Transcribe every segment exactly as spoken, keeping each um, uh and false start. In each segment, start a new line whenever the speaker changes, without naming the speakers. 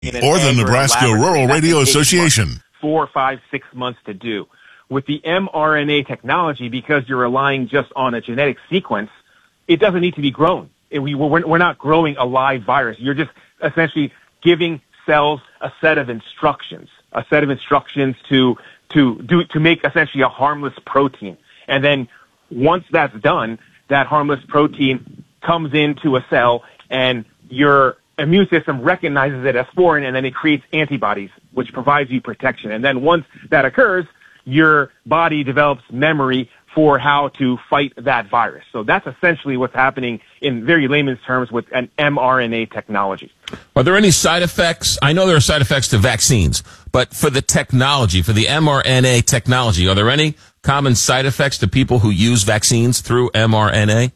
or the Nebraska Rural Radio Association.
Four, five, six months to do. With the mRNA technology, because you're relying just on a genetic sequence, it doesn't need to be grown. It, we, we're, we're not growing a live virus. You're just essentially giving cells a set of instructions, a set of instructions to to do to make essentially a harmless protein. And then once that's done, that harmless protein comes into a cell, and your immune system recognizes it as foreign, and then it creates antibodies, which provides you protection. And then once that occurs, your body develops memory for how to fight that virus. So that's essentially what's happening in very layman's terms with an mRNA technology.
Are there any side effects? I know there are side effects to vaccines, but for the technology, for the mRNA technology, are there any common side effects to people who use vaccines through mRNA?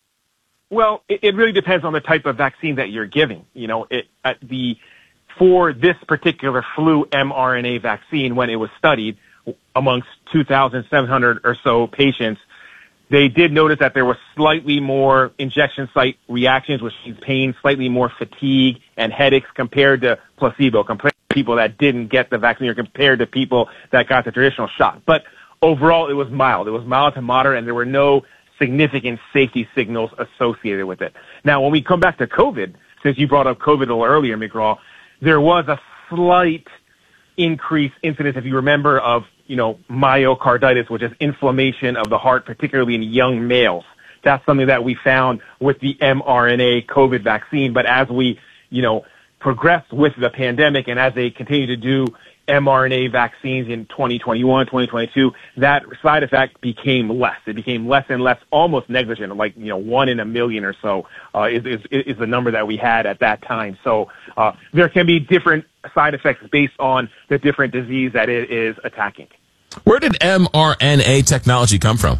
Well, it, it really depends on the type of vaccine that you're giving. You know, it, at the for this particular flu mRNA vaccine, when it was studied amongst two thousand seven hundred or so patients, they did notice that there was slightly more injection site reactions, which means pain, slightly more fatigue and headaches compared to placebo, compared to people that didn't get the vaccine or compared to people that got the traditional shot. But overall, it was mild. It was mild to moderate, and there were no significant safety signals associated with it. Now, when we come back to COVID, since you brought up COVID a little earlier, McGraw, there was a slight increased incidence, if you remember, of, you know, myocarditis, which is inflammation of the heart, particularly in young males. That's something that we found with the mRNA COVID vaccine. But as we, you know, progress with the pandemic, and as they continue to do mRNA vaccines in twenty twenty-one, twenty twenty-two, that side effect became less. It became less and less, almost negligent, like, you know, one in a million or so uh, is, is, is the number that we had at that time. So uh, there can be different side effects based on the different disease that it is attacking.
Where did mRNA technology come from?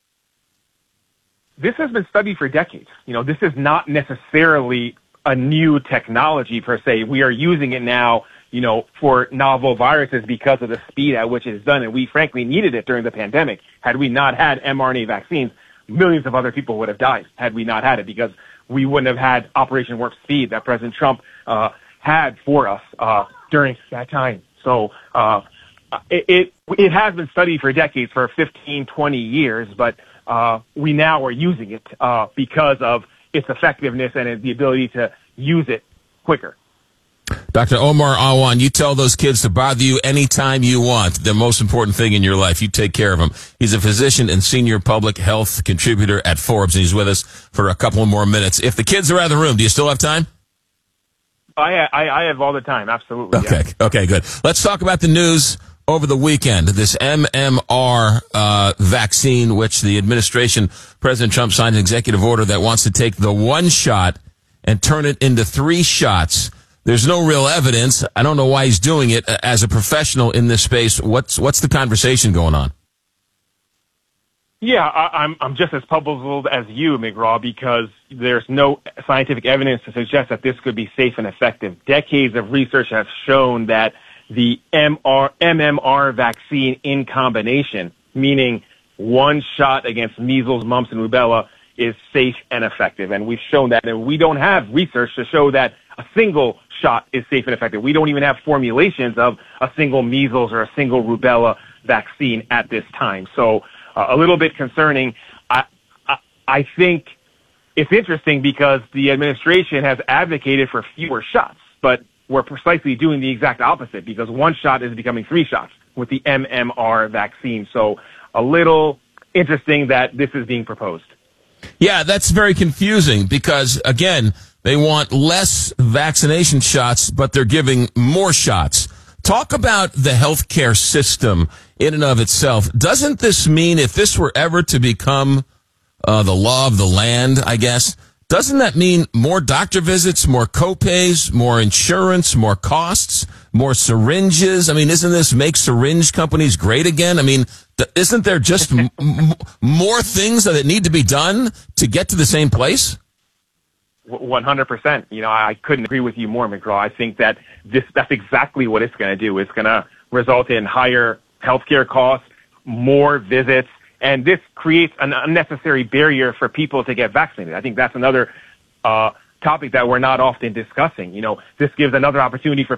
This has been studied for decades. You know, this is not necessarily a new technology per se. We are using it now, you know, for novel viruses because of the speed at which it is done. And we frankly needed it during the pandemic. Had we not had mRNA vaccines, millions of other people would have died had we not had it, because we wouldn't have had Operation Warp Speed that President Trump uh, had for us uh, during that time. So uh, it, it it has been studied for decades, for fifteen, twenty years, but uh, we now are using it uh, because of its effectiveness and the ability to use it quicker.
Doctor Omar Awan, you tell those kids to bother you anytime you want. The most important thing in your life, you take care of them. He's a physician and senior public health contributor at Forbes, and he's with us for a couple more minutes. If the kids are out of the room, do you still have time?
I, I, I have all the time, absolutely.
Okay,
yeah.
okay, good. Let's talk about the news over the weekend. This M M R uh, vaccine, which the administration, President Trump signed an executive order that wants to take the one shot and turn it into three shots. There's no real evidence. I don't know why he's doing it. As a professional in this space, what's what's the conversation going on?
Yeah, I, I'm I'm just as puzzled as you, McGraw, because there's no scientific evidence to suggest that this could be safe and effective. Decades of research have shown that the M M R vaccine in combination, meaning one shot against measles, mumps, and rubella, is safe and effective. And we've shown that, and we don't have research to show that a single shot is safe and effective. We don't even have formulations of a single measles or a single rubella vaccine at this time. So uh, a little bit concerning. I, I, I think it's interesting because the administration has advocated for fewer shots, but we're precisely doing the exact opposite, because one shot is becoming three shots with the M M R vaccine. So a little interesting that this is being proposed.
Yeah, that's very confusing because, again, they want less vaccination shots, but they're giving more shots. Talk about the healthcare system in and of itself. Doesn't this mean, if this were ever to become uh, the law of the land, I guess, doesn't that mean more doctor visits, more copays, more insurance, more costs, more syringes? I mean, isn't this make syringe companies great again? I mean, th- isn't there just m- m- more things that need to be done to get to the same place?
one hundred percent. You know, I couldn't agree with you more, McGraw. I think that this, that's exactly what it's going to do. It's going to result in higher healthcare costs, more visits, and this creates an unnecessary barrier for people to get vaccinated. I think that's another uh, topic that we're not often discussing. You know, this gives another opportunity for